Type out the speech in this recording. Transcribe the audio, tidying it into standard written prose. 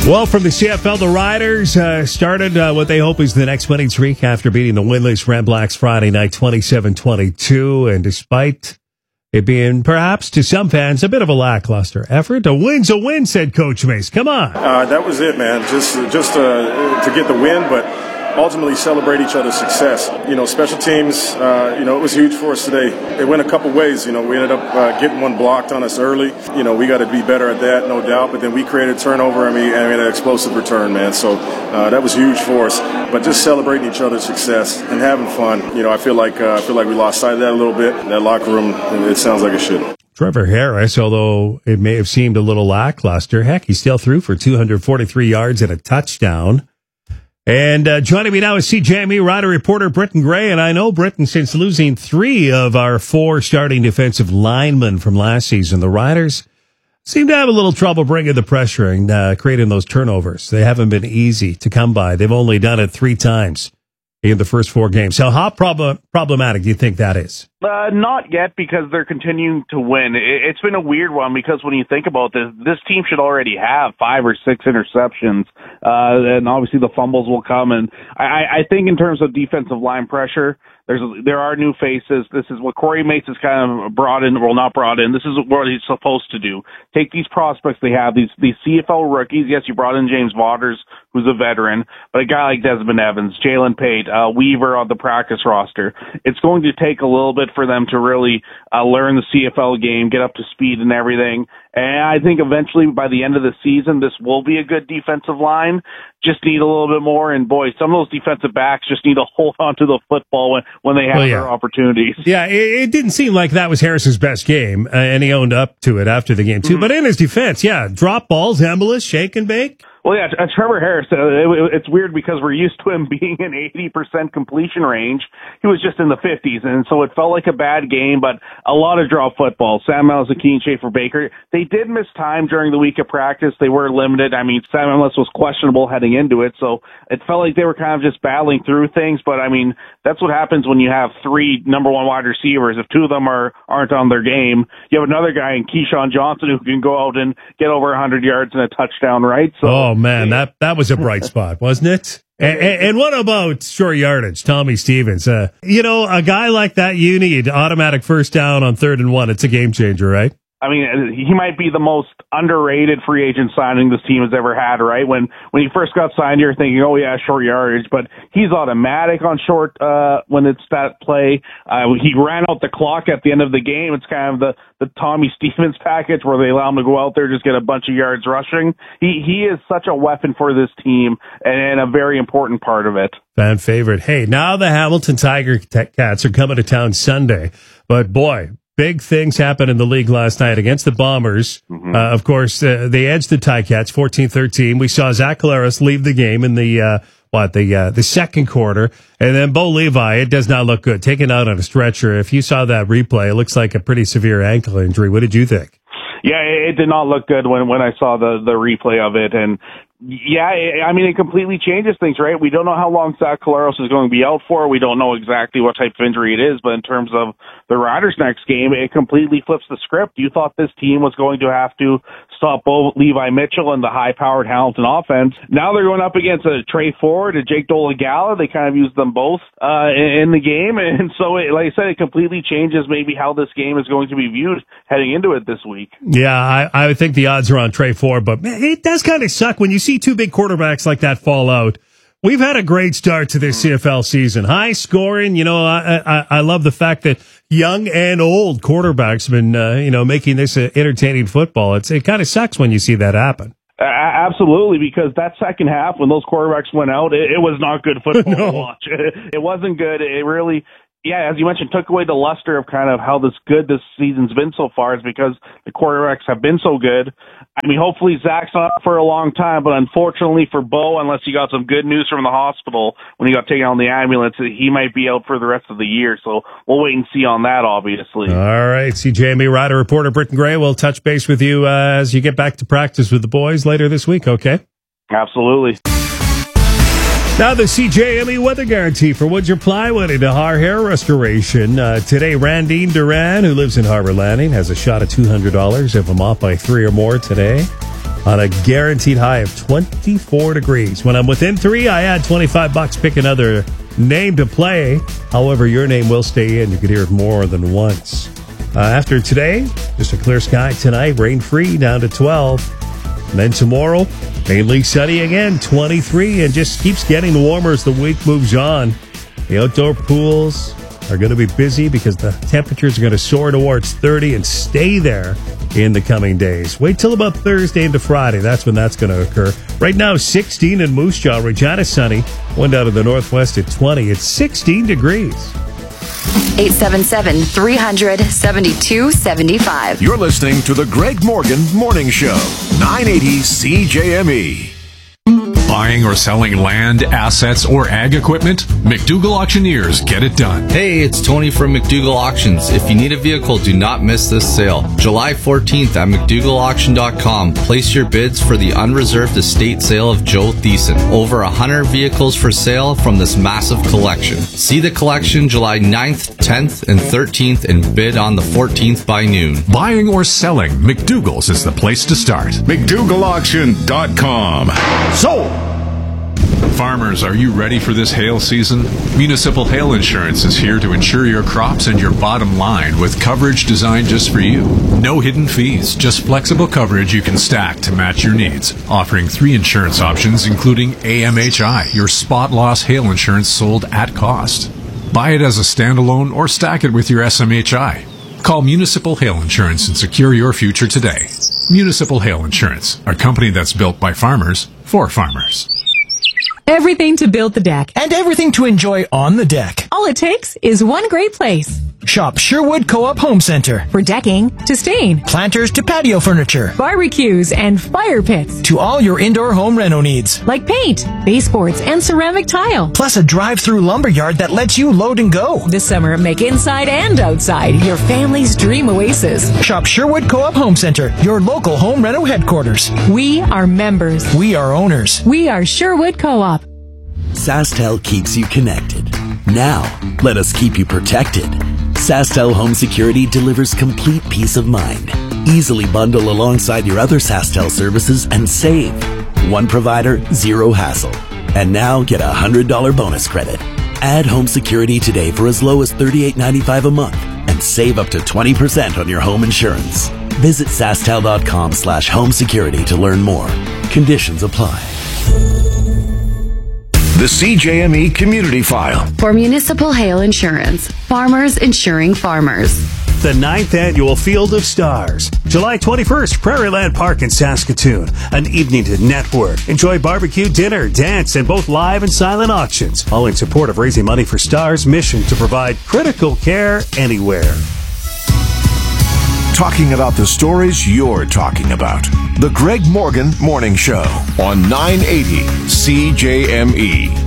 Well, from the CFL, the Riders started what they hope is the next winning streak after beating the winless Red Blacks Friday night 27-22. And despite it being perhaps to some fans a bit of a lackluster effort, a win's a win, said Coach Mace. Come on. That was it, man. Just to get the win, but ultimately celebrate each other's success. Special teams, it was huge for us today. It went a couple ways. We ended up getting one blocked on us early. We got to be better at that, no doubt. But then we created a turnover and we had an explosive return, man. So that was huge for us. But just celebrating each other's success and having fun. I feel like we lost sight of that a little bit. That locker room, it sounds like it should. Trevor Harris, although it may have seemed a little lackluster, heck, he still threw for 243 yards and a touchdown. And joining me now is CJME Rider reporter Britton Gray. And I know, Britton, since losing 3 of our 4 starting defensive linemen from last season, the Riders seem to have a little trouble bringing the pressure and creating those turnovers. They haven't been easy to come by. They've only done it 3 times in the first 4 games. So how problematic do you think that is? Not yet, because they're continuing to win. It's been a weird one, because when you think about this team should already have 5 or 6 interceptions, and obviously the fumbles will come. And I think in terms of defensive line pressure, there are new faces. This is what Corey Mace has kind of brought in. Well, not brought in. This is what he's supposed to do. Take these prospects they have, these CFL rookies. Yes, you brought in James Waters, who's a veteran, but a guy like Desmond Evans, Jalen Pate, Weaver on the practice roster. It's going to take a little bit for them to really learn the CFL game, get up to speed and everything. And I think eventually by the end of the season, this will be a good defensive line. Just need a little bit more. And boy, some of those defensive backs just need to hold on to the football when they have their opportunities. Yeah, it didn't seem like that was Harris's best game, and he owned up to it after the game too. Mm-hmm. But in his defense, drop balls, Embolus, shake and bake. Well, yeah, Trevor Harris, it's weird because we're used to him being an 80% completion range. He was just in the 50s, and so it felt like a bad game, but a lot of drop football. Sam Ellis, Akeem Schaefer-Baker, they did miss time during the week of practice. They were limited. I mean, Sam Ellis was questionable heading into it, so it felt like they were kind of just battling through things, but I mean, that's what happens when you have 3 number 1 wide receivers. If 2 of them aren't on their game, you have another guy in Keyshawn Johnson who can go out and get over 100 yards and a touchdown, right? So. Oh, man, that was a bright spot, wasn't it? And what about short yardage, Tommy Stevens? A guy like that, you need automatic first down on 3rd and 1. It's a game changer, right? I mean, he might be the most underrated free agent signing this team has ever had, right? When he first got signed, you're thinking, oh yeah, short yardage, but he's automatic on short, when it's that play. He ran out the clock at the end of the game. It's kind of the Tommy Stevens package where they allow him to go out there, just get a bunch of yards rushing. He is such a weapon for this team and a very important part of it. Fan favorite. Hey, now the Hamilton Tiger Cats are coming to town Sunday, but boy, big things happened in the league last night against the Bombers. Mm-hmm. Of course, they edged the Ticats 14-13. We saw Zach Collaros leave the game in the second quarter. And then Bo Levi, it does not look good. Taken out on a stretcher. If you saw that replay, it looks like a pretty severe ankle injury. What did you think? Yeah, it did not look good when I saw the replay of it. And yeah, I mean, it completely changes things, right? We don't know how long Zach Collaros is going to be out for. We don't know exactly what type of injury it is, but in terms of the Riders' next game, it completely flips the script. You thought this team was going to have to stop Bo Levi Mitchell and the high-powered Hamilton offense. Now they're going up against a Trey Ford, a Jake Dolegala. They kind of used them both in the game, and so, like I said, it completely changes maybe how this game is going to be viewed heading into it this week. Yeah, I would think the odds are on Trey Ford, but man, it does kind of suck when you see 2 big quarterbacks like that fall out. We've had a great start to this CFL season. High scoring. I love the fact that young and old quarterbacks have been, making this entertaining football. It kind of sucks when you see that happen. Absolutely, because that second half, when those quarterbacks went out, it was not good football to watch. It wasn't good. It really, yeah, as you mentioned, took away the luster of kind of how this season's been so far, is because the quarterbacks have been so good. I mean, hopefully Zach's not for a long time, but unfortunately for Bo, unless he got some good news from the hospital when he got taken on the ambulance, he might be out for the rest of the year. So we'll wait and see on that, obviously. All right. CJME Rider reporter Britton Gray will touch base with you as you get back to practice with the boys later this week, okay? Absolutely. Now the CJME weather guarantee for Woodger Plywood and Har Hair Restoration. Today, Randine Duran, who lives in Harbor Landing, has a shot at $200 if I'm off by 3 or more today. on a guaranteed high of 24 degrees. When I'm within 3, I add $25, pick another name to play. However, your name will stay in. You could hear it more than once. After today, just a clear sky tonight, rain-free, down to 12. And then tomorrow, mainly sunny again, 23, and just keeps getting warmer as the week moves on. The outdoor pools are going to be busy because the temperatures are going to soar towards 30 and stay there in the coming days. Wait till about Thursday into Friday. That's when that's going to occur. Right now, 16 in Moose Jaw. Regina sunny. One down to the northwest at 20. It's 16 degrees. 877-300-7275. You're listening to the Greg Morgan Morning Show, 980 CJME. Buying or selling land, assets, or ag equipment? McDougall Auctioneers get it done. Hey, it's Tony from McDougall Auctions. If you need a vehicle, do not miss this sale. July 14th at McDougallAuction.com. Place your bids for the unreserved estate sale of Joe Thiessen. Over 100 vehicles for sale from this massive collection. See the collection July 9th, 10th, and 13th and bid on the 14th by noon. Buying or selling, McDougall's is the place to start. McDougallAuction.com. Sold! Farmers, are you ready for this hail season? Municipal Hail Insurance is here to insure your crops and your bottom line with coverage designed just for you. No hidden fees, just flexible coverage you can stack to match your needs. Offering 3 insurance options, including AMHI, your spot loss hail insurance sold at cost. Buy it as a standalone or stack it with your SMHI. Call Municipal Hail Insurance and secure your future today. Municipal Hail Insurance, a company that's built by farmers for farmers. Everything to build the deck. And everything to enjoy on the deck. All it takes is one great place. Shop Sherwood Co-op Home Center. For decking to stain, Planters to patio furniture. barbecues and fire pits. To all your indoor home reno needs. Like paint, baseboards, and ceramic tile. Plus a drive-through lumberyard that lets you load and go. This summer, make inside and outside your family's dream oasis. Shop Sherwood Co-op Home Center, your local home reno headquarters. We are members. We are owners. We are Sherwood Co-op. SaskTel keeps you connected. Now, let us keep you protected. SaskTel Home Security delivers complete peace of mind. Easily bundle alongside your other SaskTel services and save. One provider, zero hassle. And now get a $100 bonus credit. Add home security today for as low as $38.95 a month and save up to 20% on your home insurance. Visit SaskTel.com/home security to learn more. Conditions apply. The CJME Community File. For Municipal Hail Insurance, farmers insuring farmers. The 9th Annual Field of Stars. July 21st, Prairieland Park in Saskatoon. An evening to network. Enjoy barbecue, dinner, dance, and both live and silent auctions. All in support of raising money for STAR's mission to provide critical care anywhere. Talking about the stories you're talking about. The Greg Morgan Morning Show on 980 CJME.